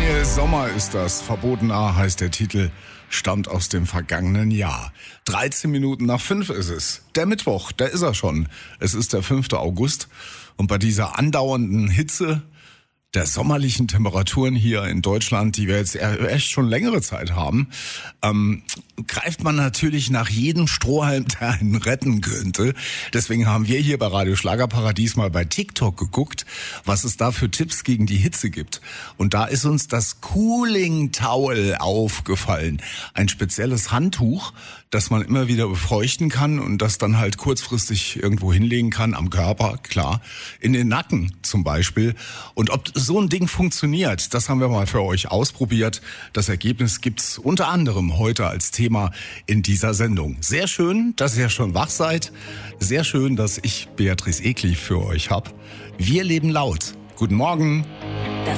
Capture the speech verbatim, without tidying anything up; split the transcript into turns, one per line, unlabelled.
neue Sommer ist das. Verbotener heißt der Titel, stammt aus dem vergangenen Jahr. dreizehn Minuten nach fünf ist es. Der Mittwoch, da ist er schon. Es ist der fünfte August. Und bei dieser andauernden Hitze der sommerlichen Temperaturen hier in Deutschland, die wir jetzt echt schon längere Zeit haben, ähm, greift man natürlich nach jedem Strohhalm, der einen retten könnte. Deswegen haben wir hier bei Radio Schlagerparadies mal bei TikTok geguckt, was es da für Tipps gegen die Hitze gibt. Und da ist uns das Cooling Towel aufgefallen. Ein spezielles Handtuch, das man immer wieder befeuchten kann und das dann halt kurzfristig irgendwo hinlegen kann, am Körper, klar, in den Nacken zum Beispiel. Und ob so ein Ding funktioniert, das haben wir mal für euch ausprobiert. Das Ergebnis gibt's unter anderem heute als Thema in dieser Sendung. Sehr schön, dass ihr schon wach seid. Sehr schön, dass ich Beatrice Egli für euch hab. Wir leben laut. Guten Morgen.
Das